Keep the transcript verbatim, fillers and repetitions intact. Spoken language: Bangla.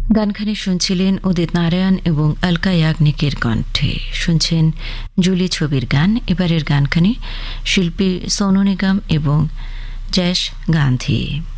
গানখানি শুনছিলেন উদিত নারায়ণ এবং অলকা ইয়াগনিকের কণ্ঠে। শুনছেন জুলি ছবির গান। এবারের গানখানি শিল্পী সোনু নিগম এবং জয়েশ গান্ধী।